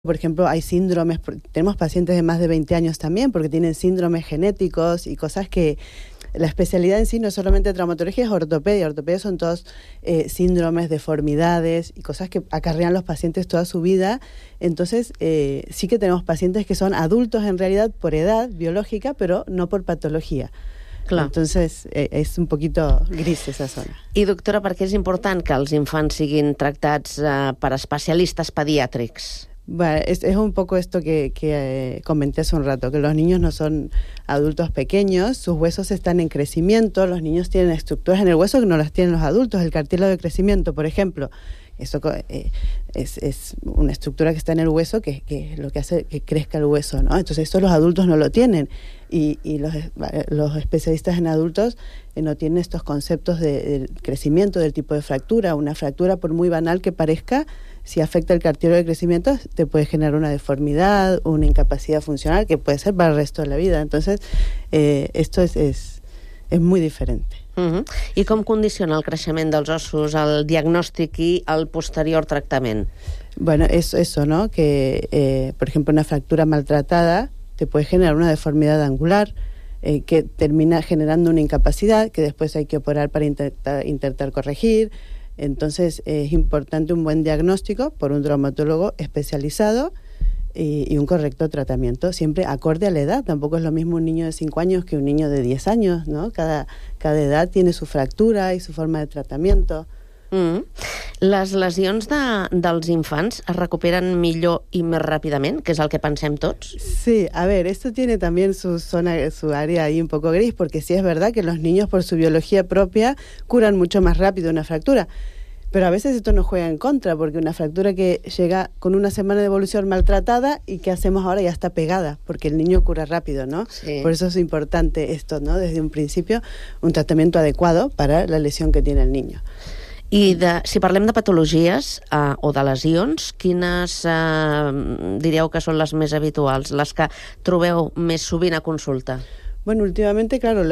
Por ejemplo, hay síndromes, tenemos pacientes de más de 20 años también, porque tienen síndromes genéticos y cosas que la especialidad en sí no es solamente traumatología, es ortopedia. Ortopedia son todos síndromes, deformidades y cosas que acarrean los pacientes toda su vida. Entonces, sí que tenemos pacientes que son adultos en realidad por edad biológica, pero no por patología. Clar. Entonces, és un poquito gris esa zona. I, doctora, per què és important que els infants siguin tractats per especialistes pediàtrics? Bueno, es un poco esto que comenté hace un rato, que los niños no son adultos pequeños, sus huesos están en crecimiento, los niños tienen estructuras en el hueso que no las tienen los adultos, el cartílago de crecimiento, por ejemplo. Eso es una estructura que está en el hueso que es lo que hace que crezca el hueso, ¿no? Entonces esto los adultos no lo tienen y los especialistas en adultos no tienen estos conceptos del crecimiento, del tipo de fractura. Una fractura, por muy banal que parezca, si afecta el cartílago de crecimiento, te puede generar una deformidad, una incapacidad funcional que puede ser para el resto de la vida. Entonces esto es muy diferente. I com condiciona el creixement dels ossos, el diagnòstic i el posterior tractament? Bueno, eso, ¿no? Que, por ejemplo, una fractura maltratada te puede generar una deformidad angular que termina generando una incapacidad que después hay que operar para intentar corregir. Entonces, es importante un buen diagnóstico por un traumatólogo especializado y un correcto tratamiento, siempre acorde a la edad. Tampoco es lo mismo un niño de 5 años que un niño de 10 años, ¿no? Cada edad tiene su fractura y su forma de tratamiento. Les lesions dels infants es recuperen millor i més ràpidament, que és el que pensem tots? Sí, a ver, esto tiene también su área ahí un poco gris, porque sí es verdad que los niños por su biología propia curan mucho más rápido una fractura. Pero a veces esto nos juega en contra, porque una fractura que llega con una semana de evolución maltratada y ¿qué hacemos ahora? Ya está pegada, porque el niño cura rápido, ¿no? Sí. Por eso es importante esto, ¿no? Desde un principio, un tratamiento adecuado para la lesión que tiene el niño. I si parlem de patologies o de lesions, quines diríeu que són les més habituals, les que trobeu més sovint a consulta? Bueno, últimamente, claro,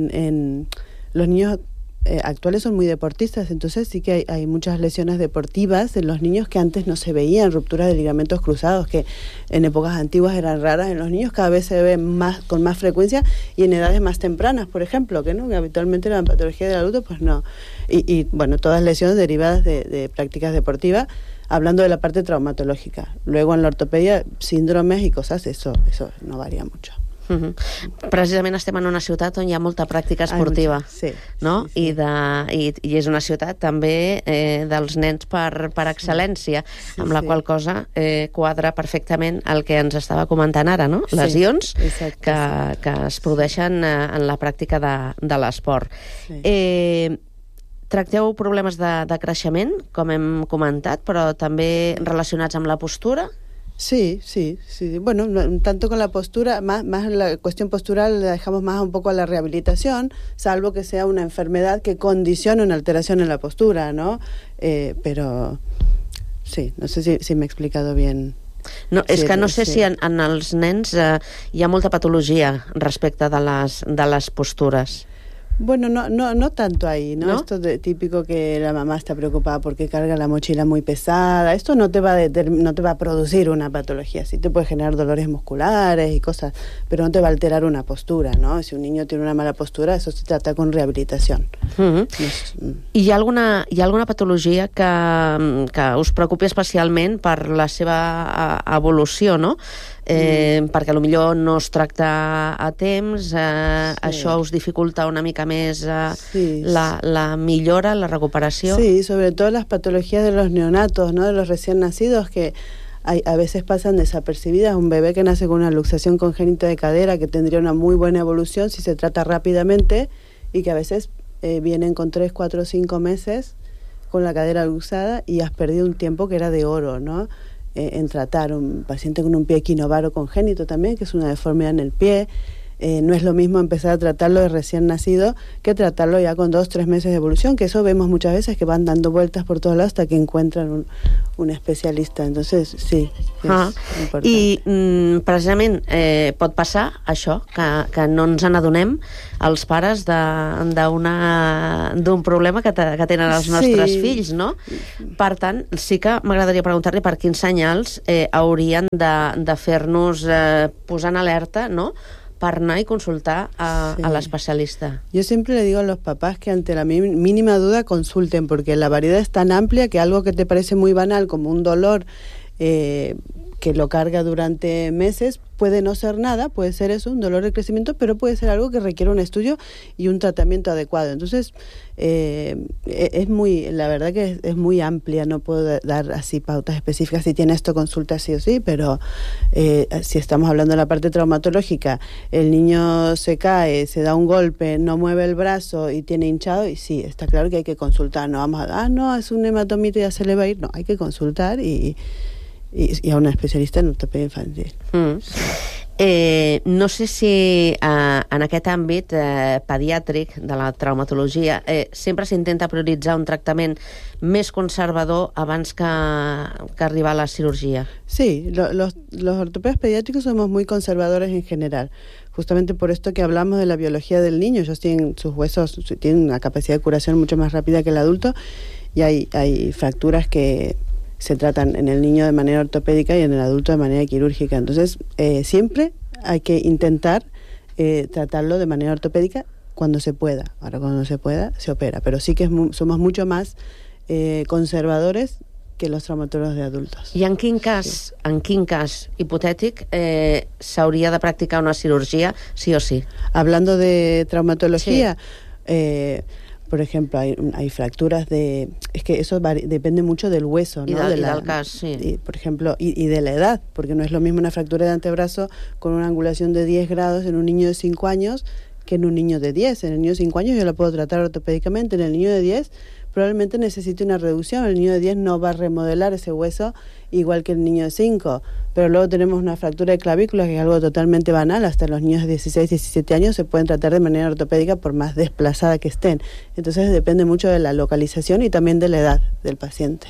los niños actuales son muy deportistas, entonces sí que hay muchas lesiones deportivas en los niños que antes no se veían, rupturas de ligamentos cruzados que en épocas antiguas eran raras en los niños, cada vez se ven con más frecuencia y en edades más tempranas, por ejemplo, que habitualmente la patología del adulto pues no. Y bueno, todas lesiones derivadas de prácticas deportivas, hablando de la parte traumatológica. Luego en la ortopedia, síndromes y cosas, eso no varía mucho. Precisament estem en una ciutat on hi ha molta pràctica esportiva, sí, no? Sí. I és una ciutat també dels nens per excel·lència, amb la qual cosa quadra perfectament el que ens estava comentant ara, no? Lesions que es produeixen en la pràctica de l'esport. Tracteu problemes de creixement, com hem comentat, però també relacionats amb la postura? Sí. Bueno, tanto con la postura, más la cuestión postural la dejamos más un poco a la rehabilitación, salvo que sea una enfermedad que condicione una alteración en la postura, ¿no? Pero sí, no sé si me he explicado bien. No, és que no sé si en els nens hi ha molta patologia respecte de les postures. Bueno, no tanto ahí, ¿no? Esto típico que la mamá está preocupada porque carga la mochila muy pesada. Esto no te va a producir una patología. Sí te puede generar dolores musculares y cosas, pero no te va a alterar una postura, ¿no? Si un niño tiene una mala postura, eso se trata con rehabilitación. I hi ha alguna patologia que us preocupi especialment per la seva evolució, no? Perquè potser no es tracta a temps, això us dificulta una mica més la millora, la recuperació. Sí, sobre todo las patologías de los neonatos, ¿no? De los recién nacidos que a veces pasan desapercibidas. Un bebé que nace con una luxación congénita de cadera que tendría una muy buena evolución si se trata rápidamente y que a veces vienen con 3, 4, 5 meses con la cadera luxada y has perdido un tiempo que era de oro, ¿no? En tratar un paciente con un pie equinovaro congénito también, que es una deformidad en el pie. no es lo mismo empezar a tratarlo de recién nacido que tratarlo ya con 2-3 meses de evolución, que eso vemos muchas veces que van dando vueltas por todos lados hasta que encuentran un especialista. Entonces, sí, és important. I precisament pot passar això, que no ens n'adonem els pares d'un problema que tenen els nostres fills, no? Per tant, sí que m'agradaria preguntar-li per quins senyals haurien de fer-nos posar en alerta, no?, para anar y consultar a la especialista. Yo siempre le digo a los papás que ante la mínima duda consulten, porque la variedad es tan amplia que algo que te parece muy banal, como un dolor que lo carga durante meses, puede no ser nada, puede ser eso, un dolor de crecimiento, pero puede ser algo que requiere un estudio y un tratamiento adecuado. Entonces, la verdad que es muy amplia, no puedo dar así pautas específicas, si tiene esto consulta sí o sí, pero si estamos hablando de la parte traumatológica, el niño se cae, se da un golpe, no mueve el brazo y tiene hinchado, y sí, está claro que hay que consultar, no vamos a, no, es un hematomito y ya se le va a ir, no, hay que consultar y a una especialista en ortopedia infantil. No sé si en aquest àmbit pediàtric de la traumatologia sempre s'intenta prioritzar un tractament més conservador abans que arribar a la cirugía. Sí, los ortopedas pediátricos somos muy conservadores en general, justamente por esto que hablamos de la biología del niño. Ellos tienen sus huesos, tienen una capacidad de curación mucho más rápida que el adulto, y hay fracturas que se tratan en el niño de manera ortopédica y en el adulto de manera quirúrgica. Entonces, siempre hay que intentar tratarlo de manera ortopédica cuando se pueda. Ahora, cuando no se pueda, se opera. Pero sí que somos mucho más conservadores que los traumatólogos de adultos. I en quin cas hipotètic s'hauria de practicar una cirugía sí o sí? Hablando de traumatología, sí. Por ejemplo, hay fracturas es que eso depende mucho del hueso, ¿no? Y del caso, sí. Por ejemplo, y de la edad, porque no es lo mismo una fractura de antebrazo con una angulación de 10 grados en un niño de 5 años que en un niño de 10. En el niño de 5 años yo lo puedo tratar ortopédicamente, en el niño de 10 probablemente necesite una reducción. El niño de 10 no va a remodelar ese hueso igual que el niño de 5. Pero luego tenemos una fractura de clavícula, que es algo totalmente banal. Hasta los niños de 16, 17 años se pueden tratar de manera ortopédica por más desplazada que estén. Entonces depende mucho de la localización y también de la edad del paciente.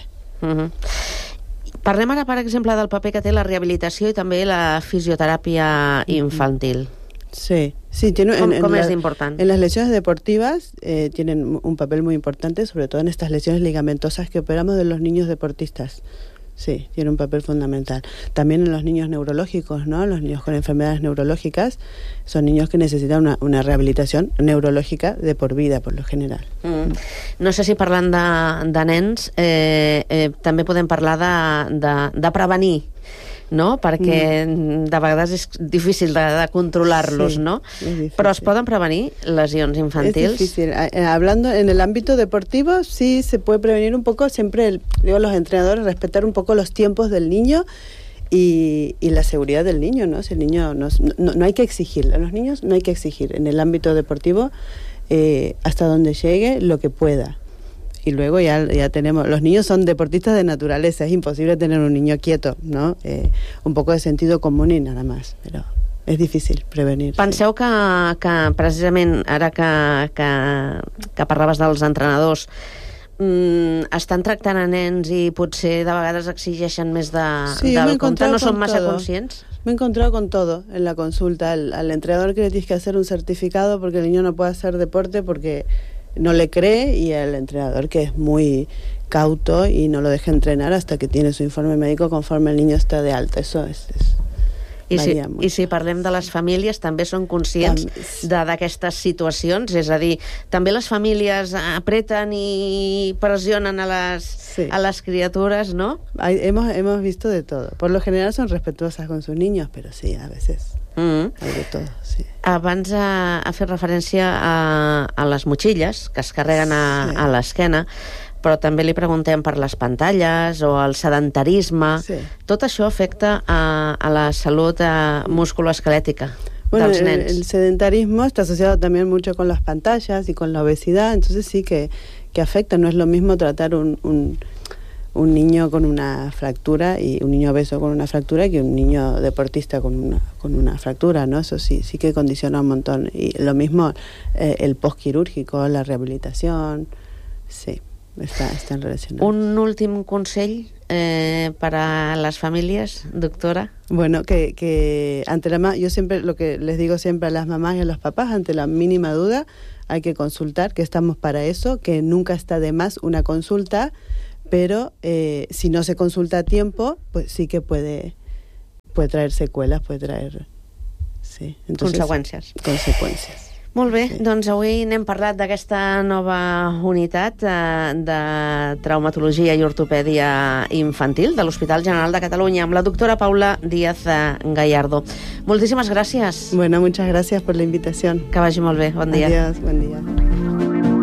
Parlem ara, per exemple, del paper que té la rehabilitació i també la fisioteràpia infantil. Sí, tiene ¿Cómo es importante? En las lesiones deportivas tienen un papel muy importante, sobre todo en estas lesiones ligamentosas que operamos de los niños deportistas. Sí, tiene un papel fundamental. También en los niños neurológicos, ¿no? Los niños con enfermedades neurológicas son niños que necesitan una rehabilitación neurológica de por vida, por lo general. No sé si parlant de nens també podem parlar de prevenir, no? Perquè de vegades és difícil de controlar-los, sí, no? Però es poden prevenir lesions infantils? Es difícil. Hablando en el ámbito deportivo, sí se puede prevenir un poco. Siempre digo a los entrenadores respetar un poco los tiempos del niño y la seguridad del niño, ¿no? Si el niño no hay que exigir, a los niños no hay que exigir en el ámbito deportivo hasta donde llegue lo que pueda. Y luego ya tenemos, los niños son deportistas de naturaleza, es imposible tener un niño quieto, ¿no? Un poco de sentido común y nada más, pero és difícil prevenir. Penseu que precisament ara que parlaves dels entrenadors, estan tractant a nens i potser de vegades exigeixen més del compte, no són massa conscients? Me he encontrado con todo en la consulta. Al entrenador que le tienes que hacer un certificado porque el niño no puede hacer deporte porque no le cree, y el entrenador que es muy cauto y no lo deja entrenar hasta que tiene su informe médico conforme el niño está de alta. Eso es I si parlem de les famílies, també són conscients d'aquestes situacions? És a dir, també les famílies apreten y presionan a las criaturas, ¿no? Hemos visto de todo. Por lo general son respetuosas con sus niños, pero sí, a veces hay de todo, sí. Abans ha fet referència a les motxilles que es carreguen a l'esquena, però també li preguntem per les pantalles o el sedentarisme. Sí. Tot això afecta a la salut musculoesquelètica dels nens. El sedentarismo está asociado también mucho con las pantallas y con la obesidad, entonces sí que afecta. No es lo mismo tratar un un niño con una fractura y un niño obeso con una fractura que un niño deportista con una fractura, ¿no? Eso sí que condiciona un montón. Y lo mismo el postquirúrgico, la rehabilitación, sí, están relacionados. Un últim consell para las familias, doctora. Bueno, que ante yo siempre, lo que les digo siempre a las mamás y a los papás, ante la mínima duda hay que consultar, que estamos para eso, que nunca está de más una consulta, pero si no se consulta a tiempo, pues sí que puede traer secuelas, puede traer... Sí. Entonces, conseqüències. Molt bé, doncs avui n'hem parlat d'aquesta nova unitat de traumatologia i ortopèdia infantil de l'Hospital General de Catalunya amb la doctora Paula Díaz Gallardo. Moltíssimes gràcies. Bueno, muchas gracias por la invitación. Que vagi molt bé, bon dia. Adiós, buen día.